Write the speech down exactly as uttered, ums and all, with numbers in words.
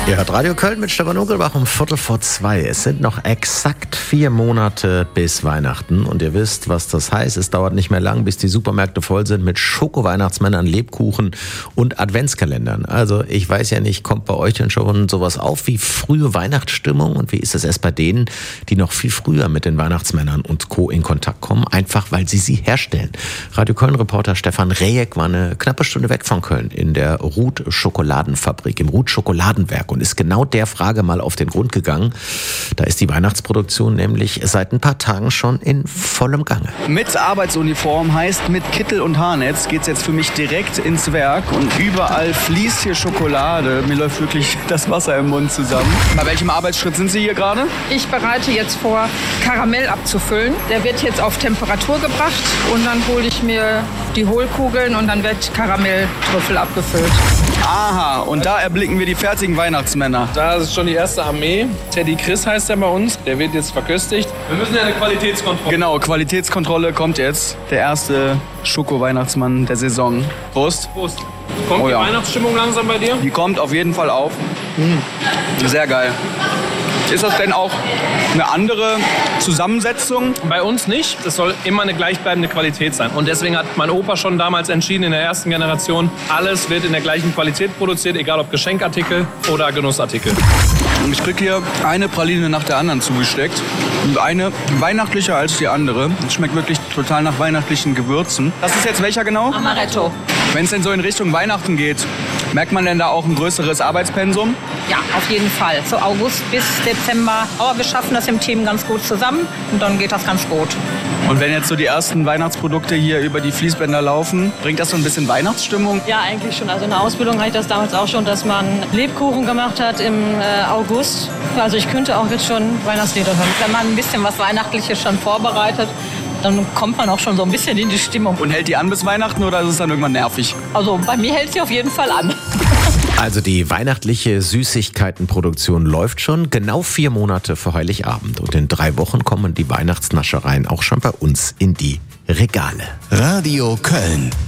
Ihr hört Radio Köln mit Stefan Ugelbach um Viertel vor zwei. Es sind noch exakt vier Monate bis Weihnachten und ihr wisst, was das heißt. Es dauert nicht mehr lang, bis die Supermärkte voll sind mit Schoko-Weihnachtsmännern, Lebkuchen und Adventskalendern. Also ich weiß ja nicht, kommt bei euch denn schon sowas auf wie frühe Weihnachtsstimmung und wie ist es erst bei denen, die noch viel früher mit den Weihnachtsmännern und Co. in Kontakt kommen, einfach weil sie sie herstellen. Radio Köln-Reporter Stefan Rejek war eine knappe Stunde weg von Köln in der Ruth Schokoladenfabrik, im Ruth Schokoladenwerk und ist genau der Frage mal auf den Grund gegangen. Da ist die Weihnachtsproduktion nämlich seit ein paar Tagen schon in vollem Gange. Mit Arbeitsuniform heißt mit Kittel und Haarnetz geht's jetzt für mich direkt ins Werk und überall fließt hier Schokolade. Mir läuft wirklich das Wasser im Mund zusammen. Bei welchem Arbeitsschritt sind Sie hier gerade? Ich bereite jetzt vor, Karamell abzufüllen. Der wird jetzt auf Temperatur gebracht und dann hole ich mir die Hohlkugeln und dann wird Karamelltrüffel abgefüllt. Aha, und da erblicken wir die fertigen Weihnachtsmänner. Da ist schon die erste Armee. Teddy Chris heißt er bei uns. Der wird jetzt verköstigt. Wir müssen ja eine Qualitätskontrolle. Genau, Qualitätskontrolle kommt jetzt. Der erste Schoko-Weihnachtsmann der Saison. Prost. Prost. Kommt Oh ja. die Weihnachtsstimmung langsam bei dir? Die kommt auf jeden Fall auf. Sehr geil. Ist das denn auch eine andere Zusammensetzung? Bei uns nicht. Es soll immer eine gleichbleibende Qualität sein. Und deswegen hat mein Opa schon damals entschieden, in der ersten Generation, alles wird in der gleichen Qualität produziert, egal ob Geschenkartikel oder Genussartikel. Und ich krieg hier eine Praline nach der anderen zugesteckt. Und eine weihnachtlicher als die andere. Es schmeckt wirklich total nach weihnachtlichen Gewürzen. Das ist jetzt welcher genau? Amaretto. Wenn es denn so in Richtung Weihnachten geht, merkt man denn da auch ein größeres Arbeitspensum? Ja, auf jeden Fall. So August bis Dezember. Aber wir schaffen das im Team ganz gut zusammen und dann geht das ganz gut. Und wenn jetzt so die ersten Weihnachtsprodukte hier über die Fließbänder laufen, bringt das so ein bisschen Weihnachtsstimmung? Ja, eigentlich schon. Also in der Ausbildung hatte ich das damals auch schon, dass man Lebkuchen gemacht hat im äh, August. Also ich könnte auch jetzt schon Weihnachtslieder hören. Wenn man ein bisschen was Weihnachtliches schon vorbereitet, dann kommt man auch schon so ein bisschen in die Stimmung. Und hält die an bis Weihnachten oder ist es dann irgendwann nervig? Also bei mir hält sie auf jeden Fall an. Also die weihnachtliche Süßigkeitenproduktion läuft schon genau vier Monate vor Heiligabend. Und in drei Wochen kommen die Weihnachtsnaschereien auch schon bei uns in die Regale. Radio Köln.